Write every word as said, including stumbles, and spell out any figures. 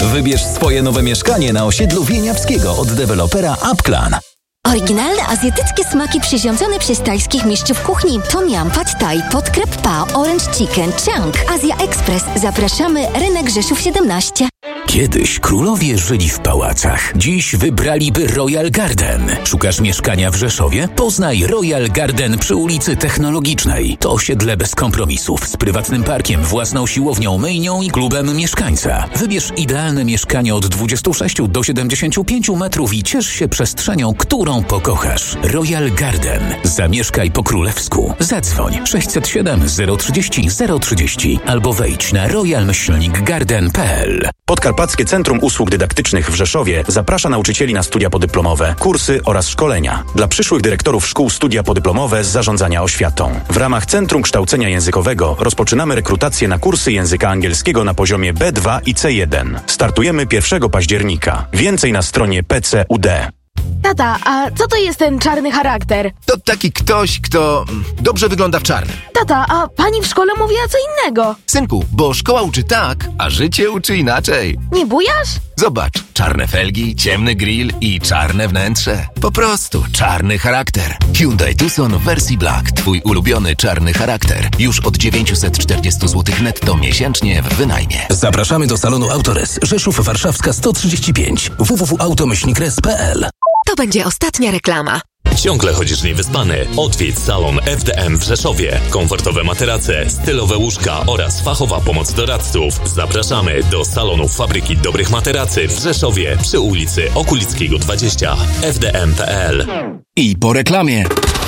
Wybierz swoje nowe mieszkanie na osiedlu Wieniawskiego od dewelopera Upclan. Oryginalne azjatyckie smaki przyziąbione przez tajskich mistrzów kuchni. Tom Yum, Pad Thai, Podkrep Pa, Orange Chicken, Chang, Azja Express. Zapraszamy, rynek Rzeszów siedemnaście. Kiedyś królowie żyli w pałacach. Dziś wybraliby Royal Garden. Szukasz mieszkania w Rzeszowie? Poznaj Royal Garden przy ulicy Technologicznej. To osiedle bez kompromisów, z prywatnym parkiem, własną siłownią, myjnią i klubem mieszkańca. Wybierz idealne mieszkanie od dwudziestu sześciu do siedemdziesięciu pięciu metrów i ciesz się przestrzenią, którą pokochasz. Royal Garden. Zamieszkaj po królewsku. Zadzwoń sześćset siedem zero trzydzieści zero trzydzieści albo wejdź na royal myślnik garden kropka p l. Podkarpackie Centrum Usług Dydaktycznych w Rzeszowie zaprasza nauczycieli na studia podyplomowe, kursy oraz szkolenia. Dla przyszłych dyrektorów szkół studia podyplomowe z zarządzania oświatą. W ramach Centrum Kształcenia Językowego rozpoczynamy rekrutację na kursy języka angielskiego na poziomie B dwa i C jeden. Startujemy pierwszego października. Więcej na stronie P C U D. Tata, a co to jest ten czarny charakter? To taki ktoś, kto dobrze wygląda w czarnym. Tata, a pani w szkole mówiła co innego. Synku, bo szkoła uczy tak, a życie uczy inaczej. Nie bujasz? Zobacz, czarne felgi, ciemny grill i czarne wnętrze. Po prostu czarny charakter. Hyundai Tucson w wersji Black. Twój ulubiony czarny charakter. Już od dziewięćset czterdzieści złotych netto miesięcznie w wynajmie. Zapraszamy do salonu Autores. Rzeszów Warszawska sto trzydzieści pięć. w w w kropka automyślnikres kropka p l. To będzie ostatnia reklama. Ciągle chodzisz niewyspany? Odwiedź salon F D M w Rzeszowie. Komfortowe materace, stylowe łóżka oraz fachowa pomoc doradców. Zapraszamy do salonu Fabryki Dobrych Materacy w Rzeszowie przy ulicy Okulickiego dwadzieścia. f d m kropka p l. I po reklamie.